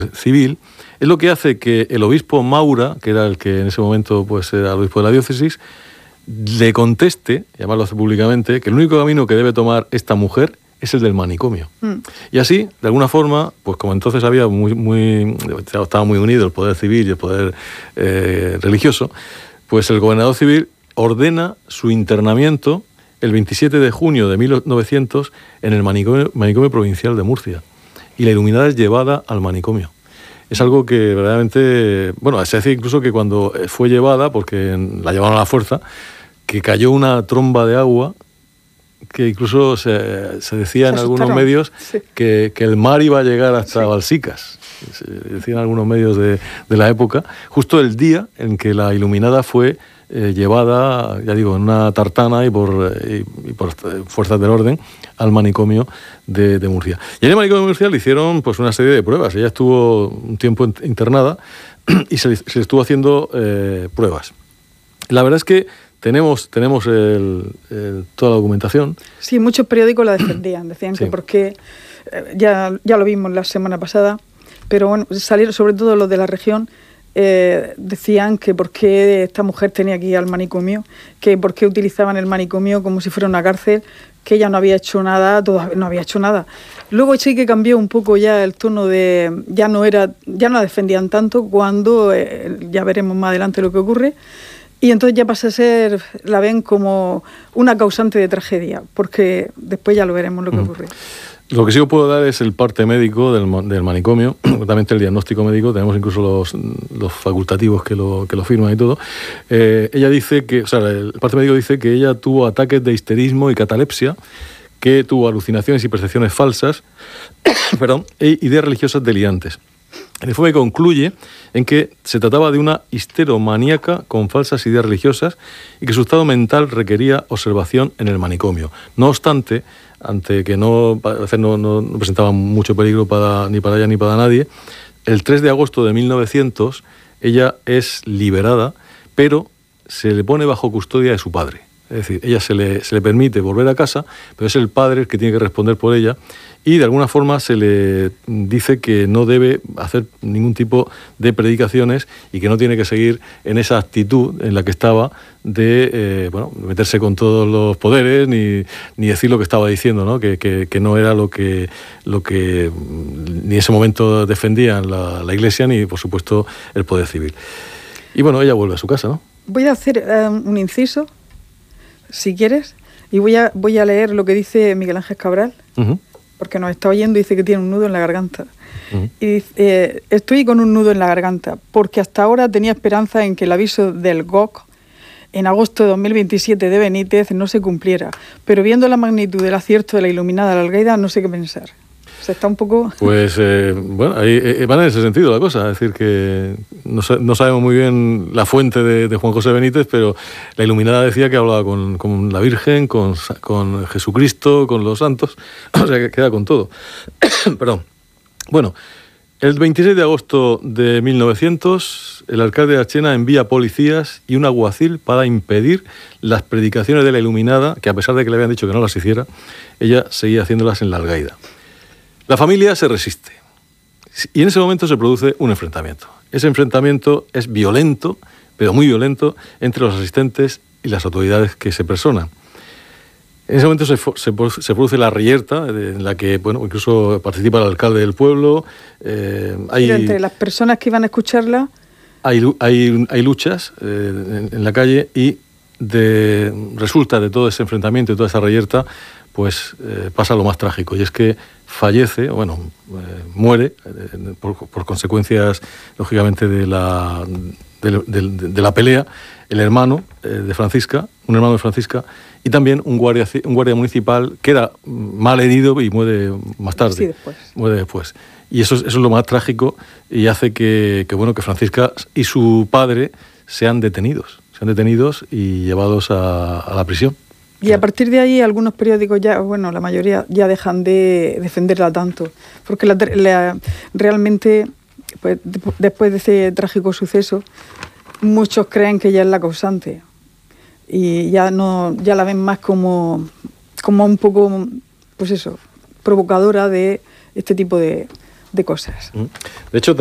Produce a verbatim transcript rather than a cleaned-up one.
civil, es lo que hace que el obispo Maura, que era el que en ese momento pues era el obispo de la diócesis, le conteste, y además lo hace públicamente, que el único camino que debe tomar esta mujer es el del manicomio. Mm. Y así, de alguna forma, pues como entonces había muy, muy, estaba muy unido el poder civil y el poder eh, religioso, pues el gobernador civil ordena su internamiento el veintisiete de junio de mil novecientos en el manicomio, manicomio provincial de Murcia. Y la Iluminada es llevada al manicomio. Es algo que verdaderamente, bueno, se dice incluso que cuando fue llevada, porque la llevaron a la fuerza, que cayó una tromba de agua, que incluso se, se decía se en algunos medios sí. que, que el mar iba a llegar hasta sí. Balsicas. Se decían algunos medios de, de la época, justo el día en que la Iluminada fue eh, llevada, ya digo, en una tartana y por, y, y por fuerzas del orden al manicomio de, de Murcia. Y en el manicomio de Murcia le hicieron pues una serie de pruebas. Ella estuvo un tiempo internada y se le, se le estuvo haciendo eh, pruebas. La verdad es que tenemos, tenemos el, el, toda la documentación. Sí, muchos periódicos la defendían, decían sí. que porque, eh, ya, ya lo vimos la semana pasada, pero bueno, salieron sobre todo los de la región, eh, decían que por qué esta mujer tenía que ir al manicomio, que por qué utilizaban el manicomio como si fuera una cárcel, que ella no había hecho nada, todavía no había hecho nada. Luego sí que cambió un poco ya el tono de, ya no era, ya no la defendían tanto cuando, eh, ya veremos más adelante lo que ocurre, y entonces ya pasa a ser, la ven como una causante de tragedia, porque después ya lo veremos lo que mm. ocurre. Lo que sí os puedo dar es el parte médico del, del manicomio, concretamente el diagnóstico médico, tenemos incluso los, los facultativos que lo, que lo firman y todo. Eh, ella dice que, o sea, el parte médico dice que ella tuvo ataques de histerismo y catalepsia, que tuvo alucinaciones y percepciones falsas, perdón, e ideas religiosas delirantes. El informe concluye en que se trataba de una histeromaníaca con falsas ideas religiosas y que su estado mental requería observación en el manicomio. No obstante, ante que no, no, no, no presentaba mucho peligro para, ni para ella ni para nadie, el tres de agosto de mil novecientos ella es liberada, pero se le pone bajo custodia de su padre. Es decir, ella se le, se le permite volver a casa, pero es el padre el que tiene que responder por ella, y de alguna forma se le dice que no debe hacer ningún tipo de predicaciones y que no tiene que seguir en esa actitud en la que estaba de eh, bueno, meterse con todos los poderes ni, ni decir lo que estaba diciendo, ¿no? Que, que, que no era lo que, lo que ni en ese momento defendían la, la Iglesia ni, por supuesto, el poder civil. Y bueno, ella vuelve a su casa, ¿no? Voy a hacer um, un inciso, si quieres, y voy a, voy a leer lo que dice Miguel Ángel Cabral. Uh-huh. Porque nos está oyendo y dice que tiene un nudo en la garganta. Uh-huh. Y dice, eh, estoy con un nudo en la garganta, porque hasta ahora tenía esperanza en que el aviso del G O C en agosto de dos mil veintisiete de Benítez no se cumpliera. Pero viendo la magnitud del acierto de la Iluminada de la Algaida, no sé qué pensar. O sea, está un poco... Pues, eh, bueno, ahí eh, van en ese sentido la cosa. Es decir, que no, no sabemos muy bien la fuente de, de Juan José Benítez, pero la Iluminada decía que hablaba con, con la Virgen, con, con Jesucristo, con los santos. O sea, que queda con todo. Perdón. Bueno, el veintiséis de agosto de mil novecientos, el alcalde de Archena envía policías y un alguacil para impedir las predicaciones de la Iluminada, que a pesar de que le habían dicho que no las hiciera, ella seguía haciéndolas en la Algaida. La familia se resiste y en ese momento se produce un enfrentamiento. Ese enfrentamiento es violento, pero muy violento, entre los asistentes y las autoridades que se personan. En ese momento se, se, se produce la reyerta, en la que bueno, incluso participa el alcalde del pueblo. Eh, hay, pero entre las personas que iban a escucharla... Hay, hay, hay luchas eh, en, en la calle y de, resulta de todo ese enfrentamiento y toda esa reyerta, pues eh, pasa lo más trágico, y es que fallece, o bueno, eh, muere, eh, por, por consecuencias, lógicamente, de la, de, de, de la pelea, el hermano eh, de Francisca, un hermano de Francisca, y también un guardia, un guardia municipal que era mal herido y muere más tarde. Sí, después. Muere después. Y eso, eso es lo más trágico, y hace que, que, bueno, que Francisca y su padre sean detenidos, sean detenidos y llevados a, a la prisión. Y a partir de ahí algunos periódicos ya, bueno, la mayoría ya dejan de defenderla tanto, porque la, la, realmente, pues, de, después de ese trágico suceso, muchos creen que ella es la causante y ya no, ya la ven más como, como un poco, pues eso, provocadora de este tipo de, de cosas. De hecho,